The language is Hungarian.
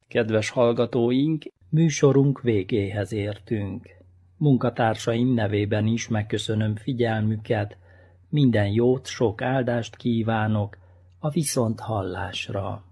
Kedves hallgatóink, műsorunk végéhez értünk. Munkatársaim nevében is megköszönöm figyelmüket, minden jót, sok áldást kívánok, a viszonthallásra.